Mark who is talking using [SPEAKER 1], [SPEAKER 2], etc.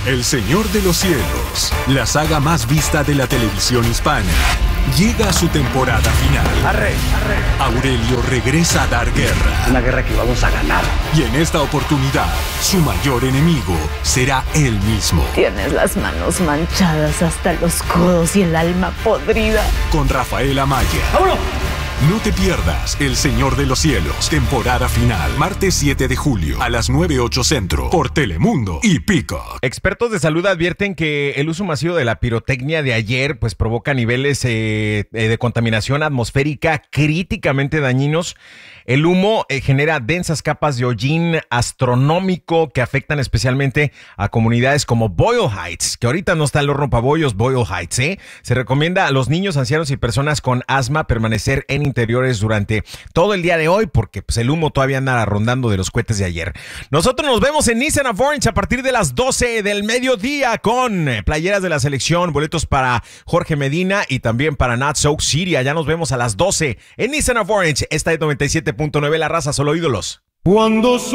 [SPEAKER 1] El Señor de los Cielos, la saga más vista de la televisión hispana, llega a su temporada final.
[SPEAKER 2] ¡Arre!
[SPEAKER 1] Aurelio regresa a dar guerra.
[SPEAKER 2] Una guerra que vamos a ganar.
[SPEAKER 1] Y en esta oportunidad, su mayor enemigo será él mismo.
[SPEAKER 3] Tienes las manos manchadas hasta los codos y el alma podrida.
[SPEAKER 1] Con Rafael Amaya.
[SPEAKER 2] ¡Vámonos!
[SPEAKER 1] No te pierdas El Señor de los Cielos, temporada final, martes 7 de julio a las 9:08 centro, por Telemundo y Peacock.
[SPEAKER 4] Expertos de salud advierten que el uso masivo de la pirotecnia de ayer pues provoca niveles de contaminación atmosférica críticamente dañinos. El humo genera densas capas de hollín astronómico que afectan especialmente a comunidades como Boyle Heights, que ahorita no está el horno pabollos Boyle Heights, ¿eh? Se recomienda a los niños, ancianos y personas con asma permanecer en interiores durante todo el día de hoy porque pues, el humo todavía anda rondando de los cohetes de ayer. Nosotros nos vemos en Nissan of Orange a partir de las 12 del mediodía con playeras de la selección, boletos para Jorge Medina y también para Not So City. Ya nos vemos a las 12 en Nissan of Orange. Esta es 97.9 La Raza, solo ídolos.
[SPEAKER 5] Cuando